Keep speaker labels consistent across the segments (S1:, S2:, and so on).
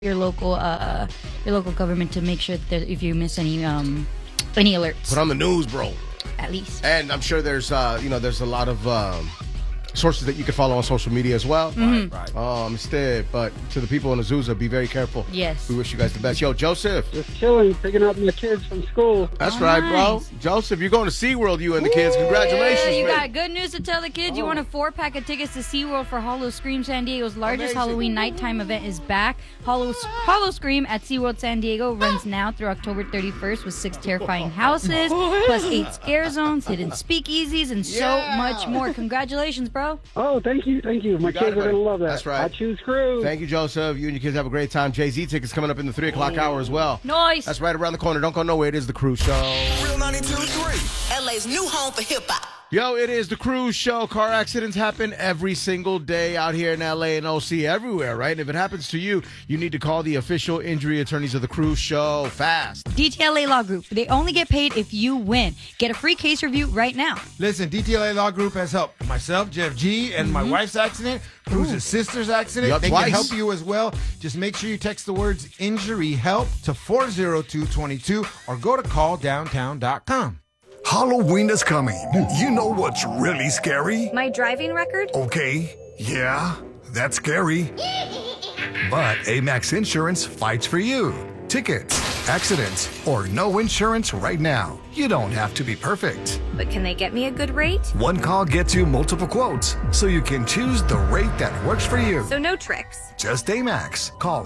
S1: your local government to make sure that if you miss any alerts.
S2: Put on the news, bro.
S1: At least.
S2: And I'm sure there's there's a lot of sources that you can follow on social media as well.
S1: Mm-hmm.
S2: Right. But to the people in Azusa, be very careful.
S1: Yes.
S2: We wish you guys the best. Yo, Joseph.
S3: Just chilling, picking up my kids from school.
S2: That's right, bro. Joseph, you're going to SeaWorld, you and the kids. Congratulations,
S1: Yeah, you
S2: man.
S1: got good news to tell the kids. You won a 4-pack of tickets to SeaWorld for Hollow Scream. San Diego's largest Halloween nighttime event is back. Hollow Scream at SeaWorld San Diego runs now through October 31st with 6 terrifying houses, plus 8 scare zones, hidden speakeasies, and so much more. Congratulations, bro.
S3: Oh, thank you. My kids are going to love that.
S2: That's right.
S3: I choose Cruise.
S2: Thank you, Joseph. You and your kids have a great time. Jay-Z tickets coming up in the 3 o'clock hour as well.
S1: Nice.
S2: That's right around the corner. Don't go nowhere. It is The Cruise Show.
S4: Real 92.3, LA's new home for hip-hop.
S2: Yo, it is The Cruise Show. Car accidents happen every single day out here in LA and OC, everywhere, right? And if it happens to you, you need to call the official injury attorneys of The Cruise Show fast.
S1: DTLA Law Group. They only get paid if you win. Get a free case review right now.
S5: Listen, DTLA Law Group has helped myself, Jeff G, and my wife's accident, Cruz's sister's accident.
S2: Yup,
S5: they
S2: twice.
S5: can help you as well. Just make sure you text the words injury help to 40222 or go to calldowntown.com.
S6: Halloween is coming. You know what's really scary?
S7: My driving record?
S6: Okay, yeah, that's scary. But Amex Insurance fights for you. Tickets, accidents, or no insurance right now. You don't have to be perfect.
S7: But can they get me a good rate?
S6: One call gets you multiple quotes, so you can choose the rate that works for you.
S7: So no tricks.
S6: Just Amex. Call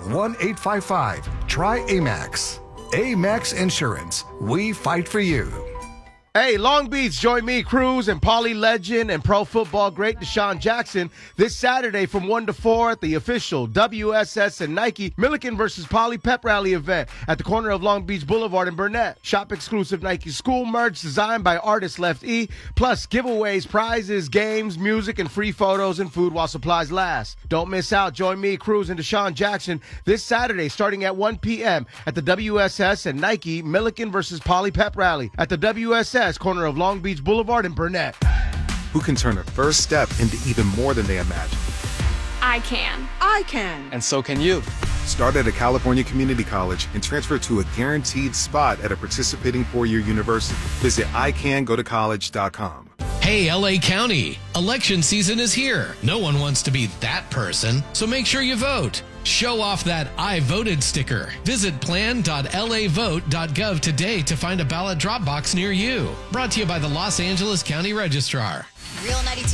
S6: 1-855-TRY-AMEX. Amex Insurance. We fight for you.
S2: Hey, Long Beach, join me, Cruz, and Poly legend and pro football great Deshaun Jackson this Saturday from 1 to 4 at the official WSS and Nike Milliken versus Poly Pep Rally event at the corner of Long Beach Boulevard in Burnett. Shop exclusive Nike school merch designed by artist Left E, plus giveaways, prizes, games, music, and free photos and food while supplies last. Don't miss out. Join me, Cruz, and Deshaun Jackson this Saturday starting at 1 p.m. at the WSS and Nike Milliken versus Poly Pep Rally at the WSS corner of Long Beach Boulevard in Burnett.
S8: Who can turn a first step into even more than they imagine?
S9: I can.
S4: I can.
S10: And so can you.
S8: Start at a California community college and transfer to a guaranteed spot at a participating four-year university. Visit icangotocollege.com.
S11: Hey, LA County, election season is here. No one wants to be that person, so make sure you vote. Show off that I voted sticker. Visit plan.lavote.gov today to find a ballot drop box near you. Brought to you by the Los Angeles County Registrar.
S4: Real 92.